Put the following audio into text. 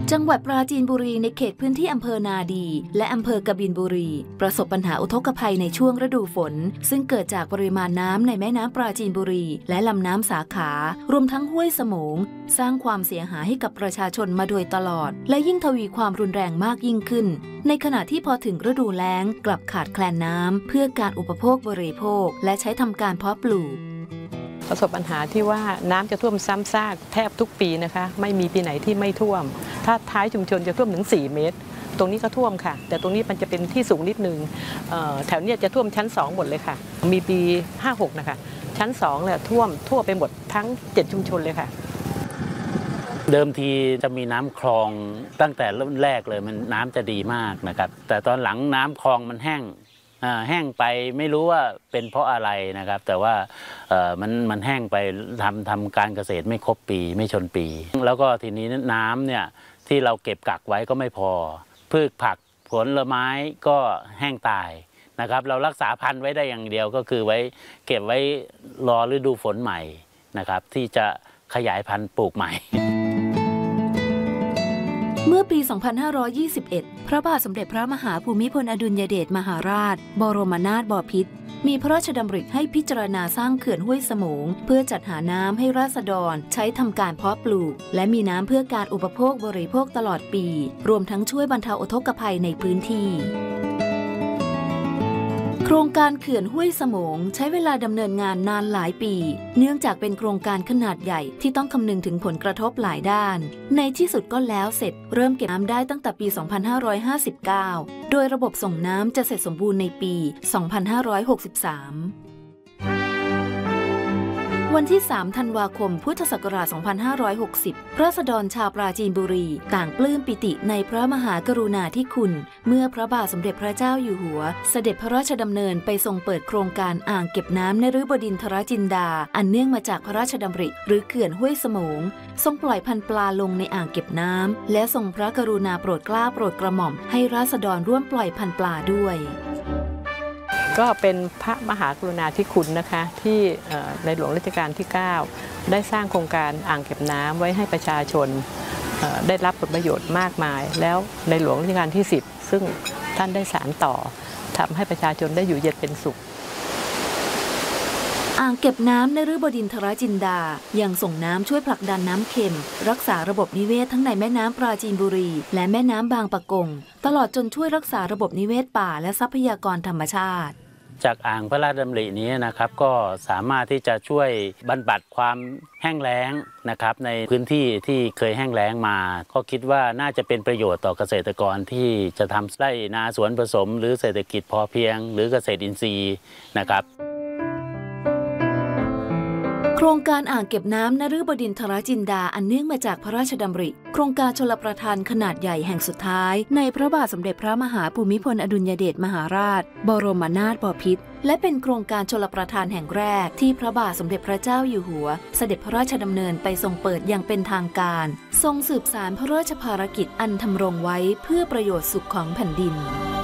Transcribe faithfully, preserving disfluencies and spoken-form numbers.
จังหวัดปราจีนบุรีในเขตพื้นที่อำเภอนาดีและอำเภอกบินบุรีประสบปัญหาอุทกภัยในช่วงฤดูฝนซึ่งเกิดจากปริมาณน้ำในแม่น้ำปราจีนบุรีและลำน้ำสาขารวมทั้งห้วยสมงสร้างความเสียหายให้กับประชาชนมาโดยตลอดและยิ่งทวีความรุนแรงมากยิ่งขึ้นในขณะที่พอถึงฤดูแล้งกลับขาดแคลนน้ำเพื่อการอุปโภคบริโภคและใช้ทำการเพาะปลูกประสบปัญหาที่ว่าน้ำจะท่วมซ้ำซากแทบทุกปีนะคะไม่มีปีไหนที่ไม่ท่วมถ้าท้ายชุมชนจะท่วมถึงสี่เมตรตรงนี้ก็ท่วมค่ะแต่ตรงนี้มันจะเป็นที่สูงนิดนึงแถวนี้จะท่วมชั้นสองหมดเลยค่ะมีปีห้าหกนะคะชั้นสองเลยท่วมทั่วไปหมดทั้งเจ็ดชุมชนเลยค่ะเดิมทีจะมีน้ำคลองตั้งแต่เริ่มแรกเลยมันน้ำจะดีมากนะครับแต่ตอนหลังน้ำคลองมันแห้งแห้งไปไม่รู้ว่าเป็นเพราะอะไรนะครับแต่ว่ามันมันแห้งไปทำทำการเกษตรไม่ครบปีไม่ชนปีแล้วก็ทีนี้น้ำเนี่ยที่เราเก็บกักไว้ก็ไม่พอพืชผักผลไม้ก็แห้งตายนะครับเรารักษาพันธุ์ไว้ได้อย่างเดียวก็คือไว้เก็บไว้รอฤดูฝนใหม่นะครับที่จะขยายพันธุ์ปลูกใหม่เมื่อปี สองพันห้าร้อยยี่สิบเอ็ด พระบาทสมเด็จพระมหาภูมิพลอดุลยเดชมหาราชบรมนาถบพิตรมีพระราชดำริให้พิจารณาสร้างเขื่อนห้วยสมงเพื่อจัดหาน้ำให้ราษฎรใช้ทำการเพาะปลูกและมีน้ำเพื่อการอุปโภคบริโภคตลอดปีรวมทั้งช่วยบรรเทาอุทกภัยในพื้นที่โครงการเขื่อนห้วยสมงใช้เวลาดำเนินงานนานหลายปีเนื่องจากเป็นโครงการขนาดใหญ่ที่ต้องคำนึงถึงผลกระทบหลายด้านในที่สุดก็แล้วเสร็จเริ่มเก็บน้ำได้ตั้งแต่ปี สองพันห้าร้อยห้าสิบเก้า โดยระบบส่งน้ำจะเสร็จสมบูรณ์ในปี สองพันห้าร้อยหกสิบสามวันที่ สาม ธันวาคม พุทธศักราช สองพันห้าร้อยหกสิบ ราษฎรชาวปราจีนบุรีต่างปลื้มปิติในพระมหากรุณาธิคุณเมื่อพระบาทสมเด็จพระเจ้าอยู่หัวเสด็จพระราชดำเนินไปทรงเปิดโครงการอ่างเก็บน้ำนฤบดินทรจินดาอันเนื่องมาจากพระราชดำริหรือเขื่อนห้วยสมงทรงปล่อยพันธุ์ปลาลงในอ่างเก็บน้ำและทรงพระกรุณาโปรดเกล้าโปรดกระหม่อมให้ราษฎรร่วมปล่อยพันธุ์ปลาด้วยก็เป็นพระมหากรุณาธิคุณนะคะที่ในหลวงรัชกาลที่เก้าได้สร้างโครงการอ่างเก็บน้ำไว้ให้ประชาชนได้รับผลประโยชน์มากมายแล้วในหลวงรัชกาลที่สิบซึ่งท่านได้สานต่อทำให้ประชาชนได้อยู่เย็นเป็นสุขอ่างเก็บน้ำนฤบดินทรจินดายังส่งน้ำช่วยผลักดันน้ำเค็มรักษาระบบนิเวศทั้งในแม่น้ำปราจีนบุรีและแม่น้ำบางปะกงตลอดจนช่วยรักษาระบบนิเวศป่าและทรัพยากรธรรมชาติจากอ่างพระราชดำรินี้นะครับก็สามารถที่จะช่วยบรรบัดความแห้งแล้งนะครับในพื้นที่ที่เคยแห้งแล้งมาก็คิดว่าน่าจะเป็นประโยชน์ต่อเกษตรกรที่จะทำไร่นาสวนผสมหรือเศรษฐกิจพอเพียงหรือเกษตรอินทรีย์นะครับโครงการอ่างเก็บน้ำนฤบดินทรจินดาอันเนื่องมาจากพระราชดำริโครงการชลประทานขนาดใหญ่แห่งสุดท้ายในพระบาทสมเด็จพระมหาภูมิพลอดุลยเดชมหาราชบรมนาถบพิตรและเป็นโครงการชลประทานแห่งแรกที่พระบาทสมเด็จพระเจ้าอยู่หัวเสด็จพระราชดำเนินไปทรงเปิดอย่างเป็นทางการทรงสืบสานพระราชภารกิจอันทำรงไว้เพื่อประโยชน์สุขของแผ่นดิน